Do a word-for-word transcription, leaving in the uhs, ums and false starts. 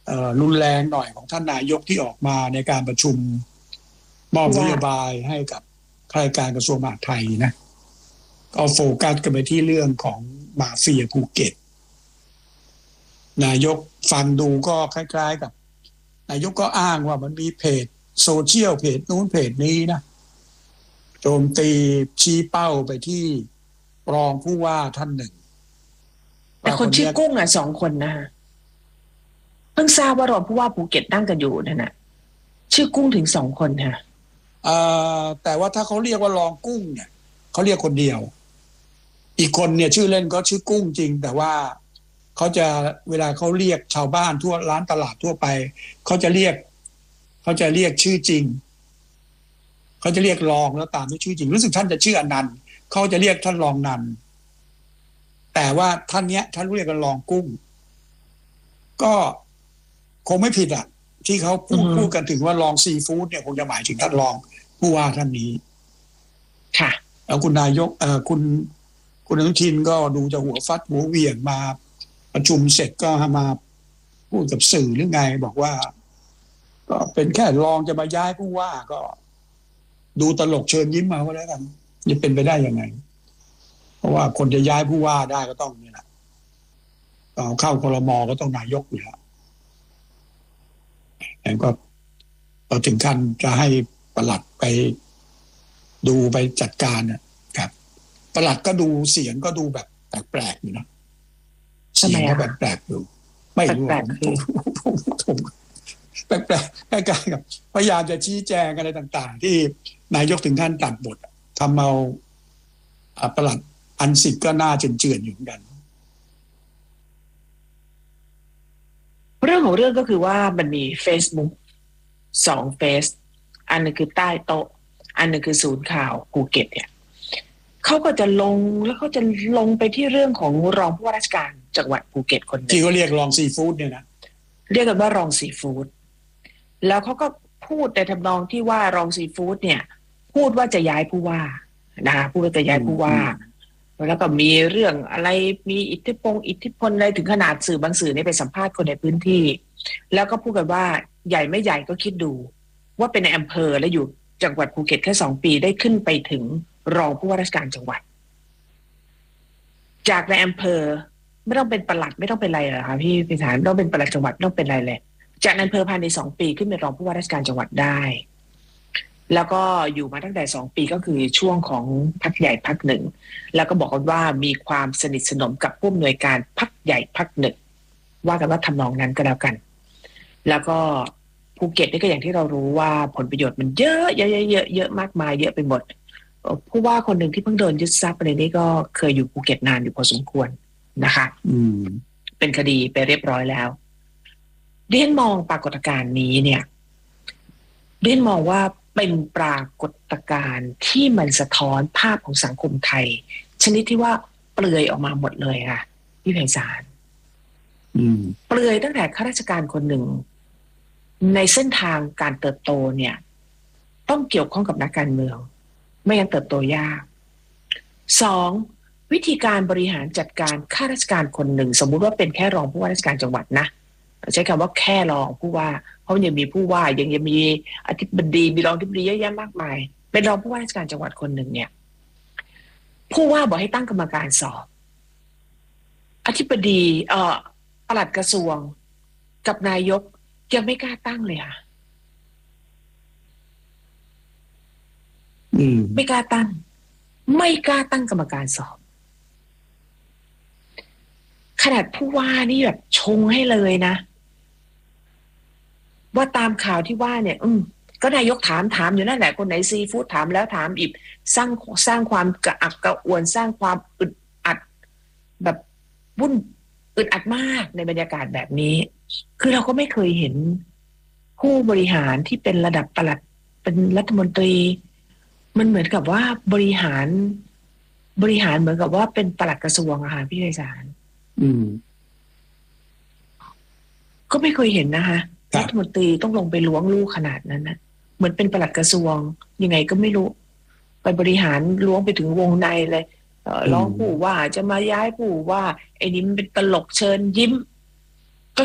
รุนแรงหน่อยของท่านนายกที่ออกมาในการประชุมมอบนโยบายให้กับข้าราชการกระทรวงมหาดไทยนะก็โฟกัสกันไปที่เรื่องของมาเฟียภูเก็ตนายกฟังดูก็คล้ายๆกับนายกก็อ้างว่ามันมีเพจโซเชียลเพจนู้นเพจนี้นะโจมตีชี้เป้าไปที่รองผู้ว่าท่านหนึ่งแต่คนชื่อกุ้งอ่ะสองคนนะเพิ่งทราบว่ารองผู้ว่าภูเก็ตนั่งกันอยู่นั่นน่ะชื่อกุ้งถึงสองคนค่ะเอ่อแต่ว่าถ้าเขาเรียกว่ารองกุ้งเนี่ยเขาเรียกคนเดียวอีกคนเนี่ยชื่อเล่นก็ชื่อกุ้งจริงแต่ว่าเขาจะเวลาเขาเรียกชาวบ้านทั่วร้านตลาดทั่วไปเขาจะเรียกเขาจะเรียกชื่อจริงเขาจะเรียกรองแล้วตามด้วยชื่อจริงรู้สึกท่านจะชื่ออนันต์เขาจะเรียกท่านรองนันต์แต่ว่าท่านเนี้ยท่านเรียกกันรองกุ้งก็คงไม่ผิดอ่ะที่เขาพูดพูดกันถึงว่ารองซีฟู้ดเนี่ยคงจะหมายถึงท่านรองผู้ว่าท่านนี้ค่ะแล้วคุณนายกเอ่อคุณคุณอนุทินก็ดูจะหัวฟัดหัวเหวี่ยงมาประชุมเสร็จก็มาพูดกับสื่อหรือไงบอกว่าก็เป็นแค่รองจะมาย้ายผู้ว่าก็ดูตลกเชิญยิ้มมาก็แล้วกันจะเป็นไปได้ยังไงเพราะว่าคนจะย้ายผู้ว่าได้ก็ต้องนี่แหละเอาเข้าครม.ก็ต้องนายกอยู่แล้วแต่ก็พอถึงขั้นจะให้ปลัดไปดูไปจัดการนะครับปลัดก็ดูเสียงก็ดูแบบแปลกๆอยู่นะเสียงก็แบบแปลกอยู่ไม่รู้ผมผมแปลกๆใกล้ๆกับพยายามจะชี้แจงอะไรต่างๆที่นายกถึงขั้นตัดบททำเอาปลัดอันสิทธิ์ก็น่าเจือนๆอยู่เหมือนกันเรื่องของเรื่องก็คือว่ามันมี Facebook สองเฟซอันนึงคือใต้โต๊ะอันนึงคือศูนย์ข่าวภูเก็ตเนี่ยเขาก็จะลงแล้วเขาจะลงไปที่เรื่องของรองผู้ว่าราชการจังหวัดภูเก็ตคนนึงที่เขาเรียกรองซีฟู้ดเนี่ยนะเรียกกันว่ารองซีฟู้ดแล้วเขาก็พูดในทำนองที่ว่ารองซีฟู้ดเนี่ยพูดว่าจะย้ายผู้ว่านะคะพูดว่าจะย้ายผู้ว่าแล้วก็มีเรื่องอะไรมีอิทธิพงอิทธิพลอะไรถึงขนาดสื่อบางสื่อนี่ไปสัมภาษณ์คนในพื้นที่แล้วก็พูดกันว่าใหญ่ไม่ใหญ่ก็คิดดูว่าเป็นในอำเภอและอยู่จังหวัดภูเก็ตแค่สองปีได้ขึ้นไปถึงรองผู้ว่าราชการจังหวัดจากในอำเภอไม่ต้องเป็นปลัดไม่ต้องเป็นอะไรหรอกค่ะพี่พิธานไม่ต้องเป็นปลัดจังหวัดไม่ต้องเป็นอะไรเลยจากในอำเภอภายในสองปีขึ้นเป็นรองผู้ว่าราชการจังหวัดได้แล้วก็อยู่มาตั้งแต่สองปีก็คือช่วงของพรรคใหญ่พรรคหนึ่งแล้วก็บอกกันว่ามีความสนิทสนมกับผู้อำนวยการพรรคใหญ่พรรคหนึ่งว่ากันว่าทำนองนั้นก็แล้วกันแล้วก็ภูเก็ตนี่ก็อย่างที่เรารู้ว่าผลประโยชน์มันเยอะเยอะเยอะเยอะมากมายเยอะไปหมดผู้ว่าคนหนึ่งที่เพิ่งโดนยึดทรัพย์อะไรนี้ก็เคยอยู่ภูเก็ตนานอยู่พอสมควรนะคะอืมเป็นคดีไปเรียบร้อยแล้วเรียนมองปรากฏการณ์นี้เนี่ยเรียนมองว่าเป็นปรากฏการณ์ที่มันสะท้อนภาพของสังคมไทยชนิดที่ว่าเปลือยออกมาหมดเลยค่ะพี่ไพศาลเปลือยตั้งแต่ข้าราชการคนหนึ่งในเส้นทางการเติบโตเนี่ยต้องเกี่ยวข้องกับนักการเมืองไม่งั้นเติบโตยากสองวิธีการบริหารจัดการข้าราชการคนหนึ่งสมมุติว่าเป็นแค่รองผู้ว่าราชการจังหวัดนะใช้คำว่าแค่รองผู้ว่าเพราะยังมีผู้ว่ายังยังมีอธิบดีมีรองอธิบดีเยอะแยะมากมายเป็นรองผู้ว่าราชการจังหวัดคนหนึ่งเนี่ยผู้ว่าบอกให้ตั้งกรรมการสอบอธิบดีเอ่อปลัดกระทรวงกับนายกยังไม่กล้าตั้งเลยค่ะไม่กล้าตั้งไม่กล้าตั้งกรรมการสอบขนาดผู้ว่านี่แบบชงให้เลยนะว่าตามข่าวที่ว่าเนี่ยอืมก็นายกถามถามอยู่นั่นแหละคนไหนซีฟู้ดถามแล้วถามอีกสร้างสร้างความกระอักกระอ่วนสร้างความอึดอัดแบบวุ่นอึดอัดมากในบรรยากาศแบบนี้คือเราก็ไม่เคยเห็นผู้บริหารที่เป็นระดับปลัดเป็นรัฐมนตรีมันเหมือนกับว่าบริหารบริหารเหมือนกับว่าเป็นปลัดกระทรวงอะค่ะพี่ไพศาลอืมก็ไม่เคยเห็นนะคะรัฐมนตรีต้องลงไปล้วงลูกขนาดนั้นนะเหมือนเป็นปลัดกระทรวงยังไงก็ไม่รู้ไปบริหารล้วงไปถึงวงในเลยร้องผู้ว่าจะมาย้ายผู้ว่าไอ้นี่มันเป็นตลกเชิญยิ้ม